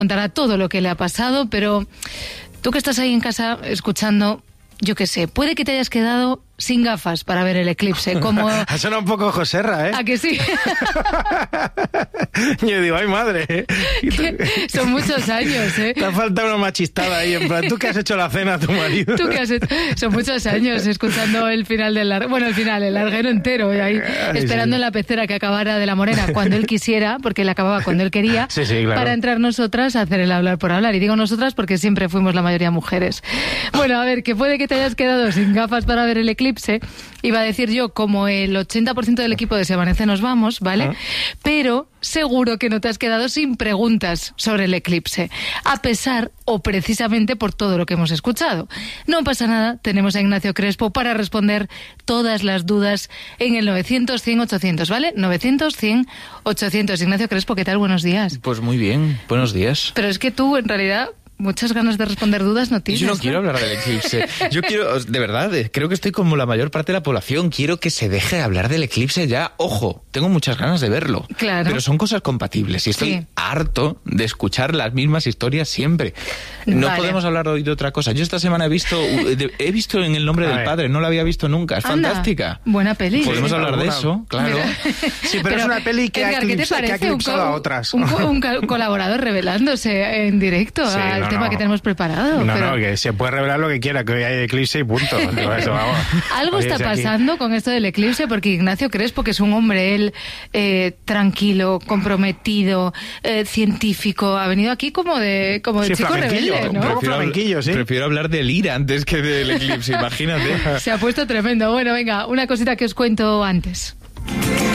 contará todo lo que le ha pasado, pero tú que estás ahí en casa escuchando, yo qué sé, puede que te hayas quedado sin gafas para ver el eclipse, como... Ha sonado un poco Joserra, ¿eh? ¿A que sí? Yo digo, ay madre. Son muchos años, ¿eh? Te ha faltado una machistada ahí, en plan, ¿tú qué has hecho la cena a tu marido? ¿Tú qué has hecho? Son muchos años escuchando el final del larguero. Bueno, el larguero entero, ahí esperando en la pecera que acabara de la Morena cuando él quisiera, porque él acababa cuando él quería, claro, para entrar nosotras a hacer el hablar por hablar. Y digo nosotras porque siempre fuimos la mayoría mujeres. Bueno, a ver, que puede que te hayas quedado sin gafas para ver el eclipse. Iba a decir yo, como el 80% del equipo de Se Amanece nos vamos, ¿vale? Pero seguro que no te has quedado sin preguntas sobre el eclipse, a pesar o precisamente por todo lo que hemos escuchado. No pasa nada, tenemos a Ignacio Crespo para responder todas las dudas en el 900-100-800, ¿vale? 900-100-800. Ignacio Crespo, ¿qué tal? Buenos días. Pues muy bien, buenos días. Pero es que tú, en realidad... muchas ganas de responder dudas no tienes. Yo no quiero hablar del eclipse. Yo quiero, de verdad, creo que estoy como la mayor parte de la población. Quiero que se deje de hablar del eclipse ya. Ojo, tengo muchas ganas de verlo. Claro. Pero son cosas compatibles y estoy harto de escuchar las mismas historias siempre. No podemos hablar hoy de otra cosa. Yo esta semana he visto En el nombre del padre. No la había visto nunca. Es fantástica. Buena peli. Podemos hablar de eso, claro. Sí, pero es una peli que Edgar, ha eclipsado a otras. Un colaborador revelándose en directo al tema que tenemos preparado. No, que se puede revelar lo que quiera, que hoy hay eclipse y punto. Eso, vamos. Algo está pasando con esto del eclipse, porque Ignacio Crespo, que es un hombre, él tranquilo, comprometido, científico, ha venido aquí como de chico rebelde, ¿no? Prefiero hablar del IRA antes que del eclipse, imagínate. Se ha puesto tremendo. Bueno, venga, una cosita que os cuento antes.